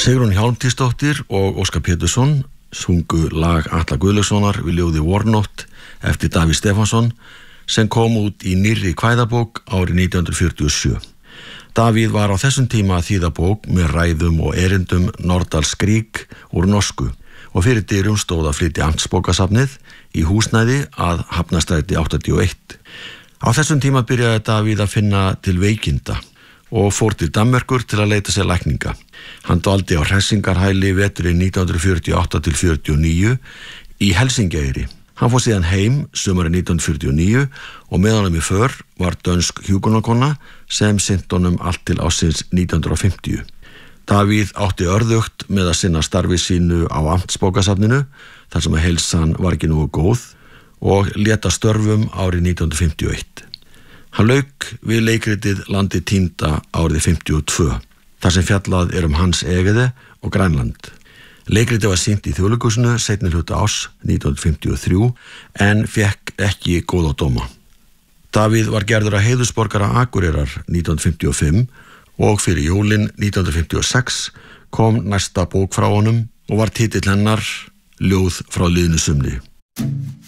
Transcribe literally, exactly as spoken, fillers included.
Sigrún Hjálmtýsdóttir og Óskar Pétursson sungu lag Atla Guðlaugssonar við ljóði Vornótt eftir Davíð Stefánsson sem kom út í nýrri kvæðabók árið nítján hundruð fjörutíu og sjö. Davíð var á þessum tíma að þýða bók með ræðum og erindum Nordals skrík úr norsku og fyrir dyrum stóð að flytja amtsbókasafnið í húsnæði að Hafnarstræti áttatíu og eitt. Á þessum tíma byrjaði Davíð að finna til veikinda og fór til Danmerkur til að leita sér lækninga. Hann dvaldi á hressingarhæli veturinn nítján hundruð fjörutíu og átta til fjörutíu og níu í Helsingeyri. Hann fór síðan heim sumarið nítján hundruð fjörutíu og níu og með honum í för var dönsk hjúkrunarkona sem sinnti honum allt til ársins nítján hundruð fimmtíu. Davíð átti örðugt með að sinna starfi sínu á amtsbókasafninu þar sem að heilsan var ekki nógu góð og léta störfum árið nítján hundruð fimmtíu og eitt. Hann lauk við leikritið Landi týnda árið fimmtíu og tvö, þar sem fjallað er um Hans Egede og Grænland. Leikritið var sýnt í Þjóðleikhúsinu seinni hluta árs nítján hundruð fimmtíu og þrjú en fékk ekki góða dóma. Davíð var gerður að heiðursborgara Akureyrar nítján hundruð fimmtíu og fimm og fyrir jólin nítján hundruð fimmtíu og sex kom næsta bók frá honum og var titill hennar Ljóð frá liðnu sumri.